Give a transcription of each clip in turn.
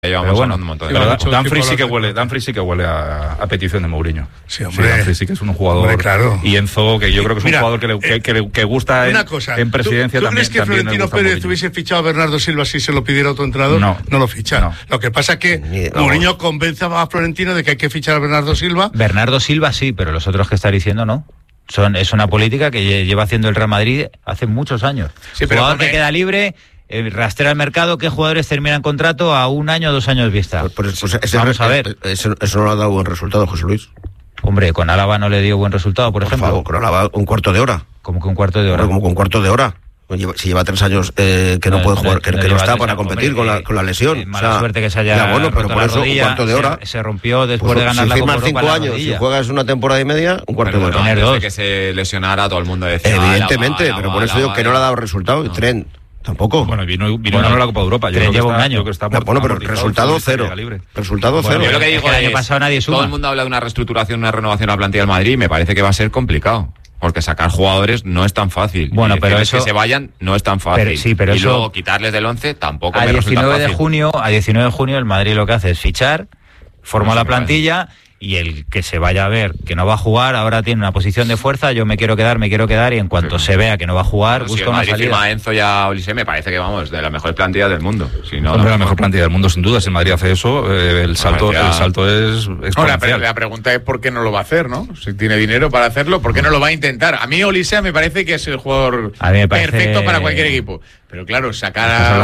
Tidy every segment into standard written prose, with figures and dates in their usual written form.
Llevamos hablando un montón de pero Dumfries sí que huele a petición de Mourinho. Sí, hombre. Sí, Dumfries sí que es un jugador. Hombre, claro. Y Enzo, que yo creo que es un jugador que gusta en presidencia ¿tú también. ¿Tú crees que Florentino Pérez hubiese fichado a Bernardo Silva si se lo pidiera otro entrenador? No lo ficha. No. Lo que pasa es que Mourinho convence a Florentino de que hay que fichar a Bernardo Silva. Bernardo Silva sí, pero los otros que está diciendo no. Es una política que lleva haciendo el Real Madrid hace muchos años. Sí, pero jugador que queda libre, rastrea el mercado, ¿qué jugadores terminan contrato a 1 año o 2 años vista? Vamos a ver. Eso no le ha dado buen resultado, José Luis. Hombre, con Álava no le dio buen resultado, por ejemplo. Favor, con Álava un cuarto de hora. ¿Cómo que un cuarto de hora? Como que un cuarto de hora. Si lleva 3 años que no puede jugar, que no está para competir con la lesión. Mala suerte que se haya pero por eso rodilla, un cuarto de hora. Se rompió después de ganar la Copa Europa. Si firmas 5 años, si juegas una temporada y media, un cuarto de hora. Antes de que se lesionara, todo el mundo decía... Evidentemente, pero por eso digo que no le ha dado resultado. Trent tampoco. Bueno, vino a la Copa de Europa. Lleva un año. Pero resultado cero. Resultado cero. Yo lo que digo el año pasado nadie suma. Todo el mundo habla de una reestructuración, una renovación a la plantilla del Madrid, y me parece que va a ser complicado. Porque sacar jugadores no es tan fácil. Bueno, pero eso que se vayan no es tan fácil. Pero y eso, luego quitarles del 11 tampoco me resulta fácil. A 19 de junio el Madrid lo que hace es fichar, forma la plantilla y el que se vaya a ver que no va a jugar ahora tiene una posición de fuerza, yo me quiero quedar y en cuanto se vea que no va a jugar, busca una salida. Si el Madrid firma a Enzo y a Olise, me parece que vamos de la mejor plantilla del mundo. La mejor plantilla del mundo, sin duda. Si el Madrid hace eso, el salto es exponencial. La pregunta es por qué no lo va a hacer, ¿no? Si tiene dinero para hacerlo, ¿por qué no lo va a intentar? A mí Olise me parece que es el jugador perfecto para cualquier equipo. Pero claro, sacar a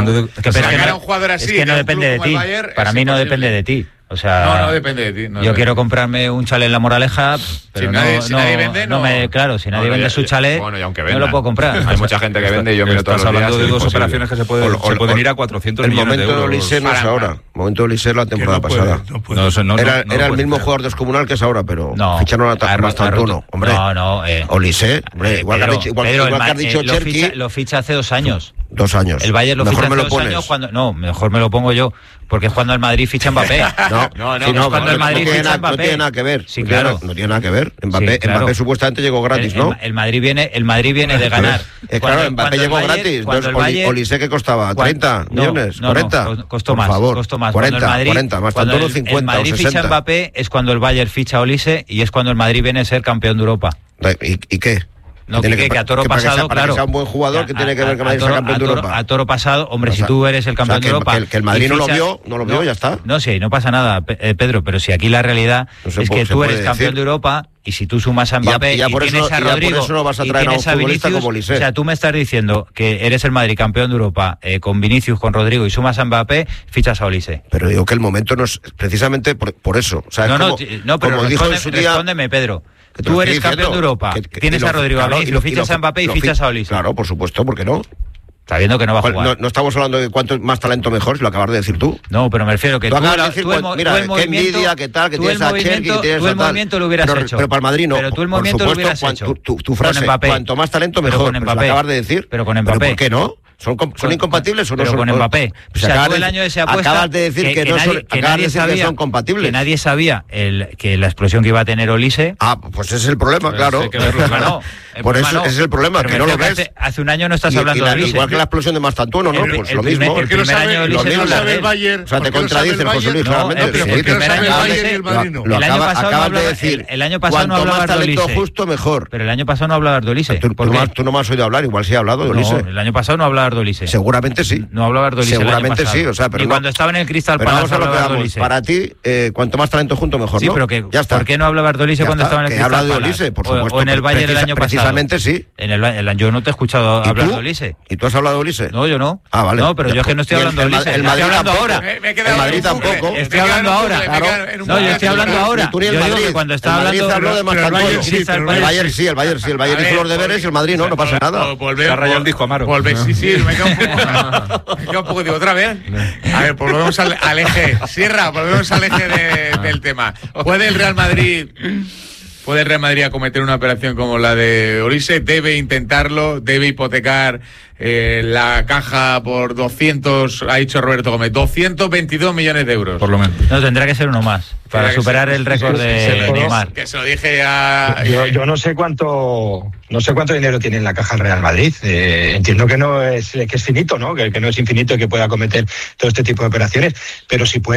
un jugador así... Es que no depende de ti. Para mí no depende de ti. O sea, no depende de ti. Yo quiero comprarme un chalet en La Moraleja, pero si nadie vende, claro, si nadie vende su chalet, no lo puedo comprar. Hay mucha gente que vende y yo miro todos los días. Estás hablando de 2 operaciones que se pueden ir a 400 millones de euros. El momento de Olise no es ahora. El momento de Olise la temporada pasada. Era el mismo jugador descomunal que es ahora, pero ficharon a Mastantuono. Hombre, Olise, igual que has dicho Cherki. Lo ficha hace 2 años. 2 años. El Bayern lo ficha hace 2 años mejor me lo pongo yo, porque es cuando el Madrid ficha Mbappé. Cuando el Madrid ficha Mbappé. No tiene nada que ver. Sí, claro. No tiene nada que ver. Mbappé supuestamente llegó gratis, ¿no? El Madrid viene de ganar. Claro, Mbappé llegó gratis. Olise que costaba 30 millones, 40. Costó más. 40, más tanto los 50 el Madrid o 60. Ficha Mbappé es cuando el Bayern ficha a Olise y es cuando el Madrid viene a ser campeón de Europa. ¿Y qué? No, que a toro pasado, para claro. Que sea un buen jugador, que tiene que ver que Madrid sea campeón de Europa. A toro pasado, hombre, si tú eres el campeón de Europa... Que el Madrid no lo vio, ya está. No, sí, no pasa nada, Pedro, pero si aquí la realidad es que tú eres campeón de Europa y si tú sumas a Mbappé y tienes a Rodrigo por eso no vas a traer y tienes a Vinicius, o sea, tú me estás diciendo que eres el Madrid campeón de Europa con Vinicius, con Rodrigo y sumas a Mbappé, fichas a Olise. Pero digo que el momento no es precisamente por eso. O sea, pero respóndeme, Pedro. Tú eres campeón de Europa, tienes a Rodrigo, y fichas a Mbappé y fichas a Olise. Claro, por supuesto, ¿por qué no? Está viendo que no va a jugar. No estamos hablando de cuánto más talento mejor, si lo acabas de decir tú. No, pero me refiero que tú qué envidia, qué tal, que tienes a Cherki, que tienes a tal. Tú el movimiento lo hubieras hecho. Pero para el Madrid no. Pero tú el movimiento lo hubieras hecho. Tu frase, cuanto más talento mejor, lo acabas de decir. Pero con Mbappé. ¿Por qué no? ¿Son incompatibles o no? Pero con Mbappé. O sea, tú el año de esa apuesta... Acabas de decir que son compatibles. Que nadie sabía que la explosión que iba a tener Olise... Pues ese es el problema, claro. Hay que verlo, por eso ese es el problema, que no lo ves. Hace un año no estás hablando de Olise. Igual que la explosión de Mastantuono, ¿no? Pues lo mismo. ¿Por qué no sabe el Bayern? O sea, te contradices, José Luis, claramente. Pero ¿por qué no sabe el Bayern y el Madrid no? El año pasado acabas de decir, el año pasado no hablabas de Olise. Cuanto más talento justo, mejor. Pero el año pasado no hablabas de Olise. Tú no me has oído hablar, igual sí he hablado de Olise. El año pasado no hablabas de Olise. Seguramente sí. No hablabas de Olise. Seguramente sí, o sea, pero y cuando estaba en el Crystal Palace hablabas de Olise. Para ti, cuanto más talento junto, mejor, ¿no? Sí, pero que ¿por qué no hablabas de Olise cuando estaba en el Crystal Palace? Que habla de Olise, por supuesto. O en el Bayern el año pasado. Precisamente sí. Yo no te he escuchado hablar de Olise. ¿Y tú has hablado de Olise? No, yo no. Ah, vale. No, pero yo es que no estoy hablando de Olise. El Madrid hablando ahora. El Madrid tampoco. Estoy hablando ahora. No, yo estoy hablando ahora. Tú ni el Madrid. Cuando estaba hablando habló de Mastantuono. El Bayern sí, el Bayern hizo los deberes y el Madrid no pasa nada. Se ha rayado el disco Amaro. Sí, me queda un poco, digo, otra vez. A ver, pues volvemos al eje. Sierra, volvemos al eje del tema. ¿Puede el Real Madrid ¿Puede el Real Madrid acometer una operación como la de Olise? Debe intentarlo, debe hipotecar la caja por 200, ha dicho Roberto Gómez, 222 millones de euros. Por lo menos. No, tendrá que ser uno más para superar el récord de Neymar. Que se lo dije a... Yo no sé cuánto dinero tiene en la caja el Real Madrid. Entiendo que no es, que es finito, ¿no? Que no es infinito y que pueda acometer todo este tipo de operaciones, pero si puede